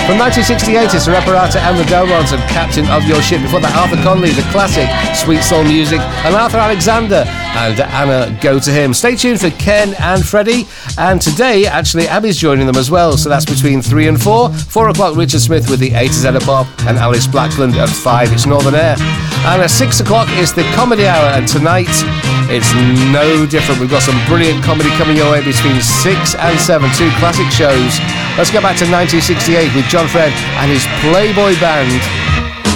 From 1968, it's Reparata and the Delrons and Captain of Your Ship. Before that, Arthur Conley, the classic Sweet Soul Music, and Arthur Alexander and Anna Go To Him. Stay tuned for Ken and Freddie. And today, actually, Abby's joining them as well. So that's between 3 and 4. 4 o'clock, Richard Smith with the A to Z of Pop, and Alice Blackland at 5. It's Northern Air. And at 6 o'clock is the Comedy Hour. And tonight, it's no different. We've got some brilliant comedy coming your way between 6 and 7. 2 classic shows. Let's go back to 1968 with John Fred and his Playboy Band.